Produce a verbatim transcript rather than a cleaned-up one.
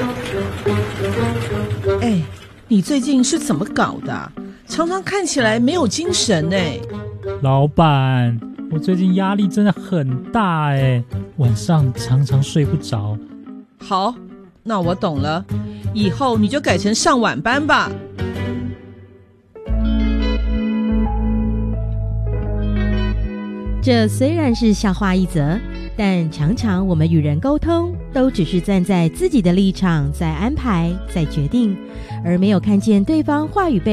哎，你最近是怎么搞的？常常看起来没有精神哎。 老板，我最近压力真的很大哎，晚上常常睡不着。 好，那我懂了，以后你就改成上晚班吧。 这虽然是笑话一则，但常常我们与人沟通都只是站在自己的立场在安排在决定，而没有看见对方话语背